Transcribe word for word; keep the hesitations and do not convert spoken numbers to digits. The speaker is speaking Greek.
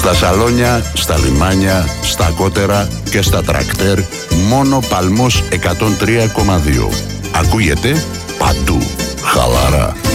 Στα σαλόνια, στα λιμάνια, στα κότερα και στα τρακτέρ, μόνο Παλμός εκατόν τρία κόμμα δύο. Ακούγεται παντού. Χαλαρά.